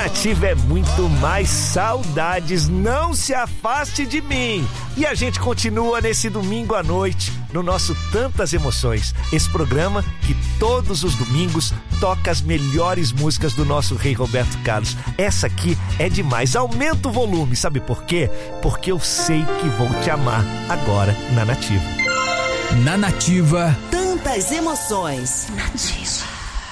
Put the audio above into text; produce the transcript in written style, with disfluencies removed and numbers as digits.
Nativa é muito mais saudades, não se afaste de mim. E a gente continua nesse domingo à noite, no nosso Tantas Emoções, esse programa que todos os domingos toca as melhores músicas do nosso rei Roberto Carlos. Essa aqui é demais, aumenta o volume, sabe por quê? Porque eu sei que vou te amar, agora na Nativa. Na Nativa, Tantas Emoções. Nativa.